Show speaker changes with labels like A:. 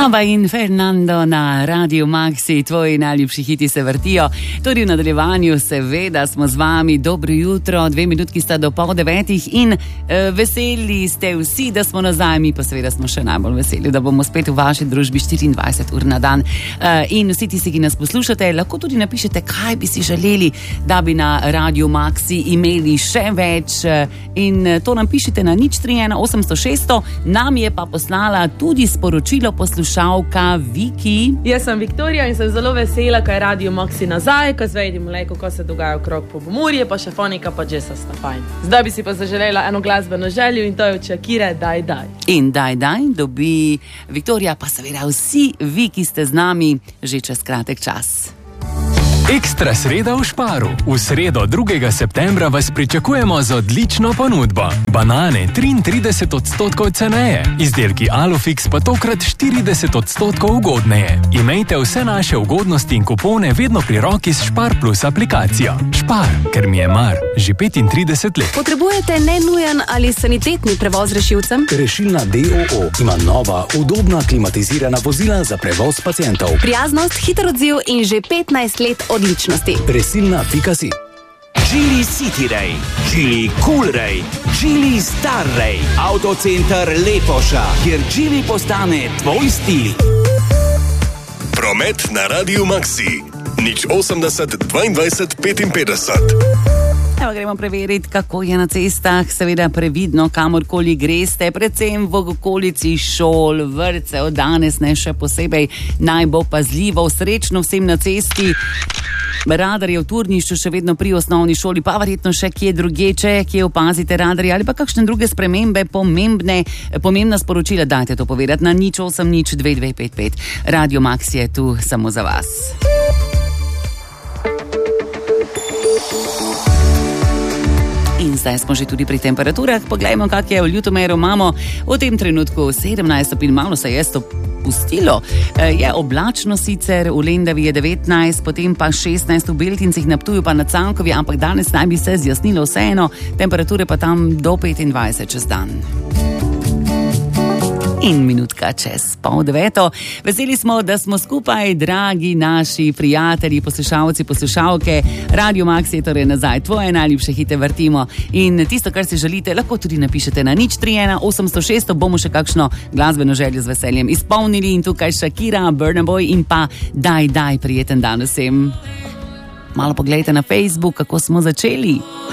A: Samba in Fernando na Radio Maxi, tvoji najljubši hiti se vrtijo. Tudi v nadaljevanju seveda smo z vami. Dobro jutro, 2 minutki sta do 8:30 in veseli ste vsi, da smo nazaj. Mi pa seveda smo še najbolj veseli, da bomo spet v vaši družbi 24 ur na dan. In vsi tisti, ki nas poslušate, lahko tudi napišete, kaj bi si želeli, da bi na Radio Maxi imeli še več. In to nam pišite na 031 800 600. Nam je pa poslala tudi sporočilo poslušalka Viki.
B: Jaz sem Viktorija in sem zelo vesela, ko je Radio Maxi nazaj, ko zvedimo le, kako se dogaja okrog Pomurje, pa še Fonika, pa Jessa sta fajn. Zdaj bi si pa zaželela eno glasbeno željo in to je od Shakire Daj Daj.
A: In Daj Daj dobi Viktorija, pa seveda vsi vi, ki ste z nami že čez kratek čas.
C: Ekstra sreda v Sparu. V sredo 2. septembra vas pričakujemo z odlično ponudbo. Banane 33% ceneje, izdelki Alufix pa tokrat 40% ugodneje. Imejte vse naše ugodnosti in kupone vedno pri roki s Spar Plus aplikacijo. Spar, ker mi je mar, že 35 let.
D: Potrebujete nenujen ali sanitetni prevoz rešilcem?
E: Rešilna DOO ima nova, udobna klimatizirana vozila za prevoz pacientov.
D: Prijaznost, hiter odziv in že 15 let odličnosti.
E: Resilna.si.
F: Geely City Ray, Geely Cool Ray, Geely Star Ray, Autocenter Lepoša, kjer Geely postane tvoj stil.
G: Promet na Radio Maxi. 080 22 55.
A: Evo, gremo preveriti, kako je na cestah. Seveda previdno, kamorkoli greste, predvsem v okolici šol, vrtcev. Danes ne še posebej naj bo pazljivo, srečno vsem na cesti. Radar je v Turnišču še vedno pri osnovni šoli, pa verjetno še kje drugeče, kje opazite radarje ali pa kakšne druge spremembe, pomembna sporočila, dajte to povedati na 080 2255. Radio Max je tu samo za vas. In zdaj smo že tudi pri temperaturah. Poglejmo, kak je v Ljutomeru. Imamo v tem trenutku 17 stopinj, malo se je to pustilo. Je oblačno sicer, v Lendavi je 19, potem pa 16 v Beltincih, na Ptuju pa na Cankovi, ampak danes naj bi se zjasnilo vseeno, temperature pa tam do 25 čez dan. In minutka čez 8:30. Veseli smo, da smo skupaj, dragi naši prijatelji, poslušalci, poslušalke. Radio Max je torej nazaj, tvoje najljubše hite vrtimo. In tisto, kar si želite, lahko tudi napišete na 031 800 600. Bomo še kakšno glasbeno željo z veseljem izpolnili. In tukaj Shakira, Burna Boy in pa Daj Daj, prijeten dan vsem. Malo pogledajte na Facebook, kako smo začeli.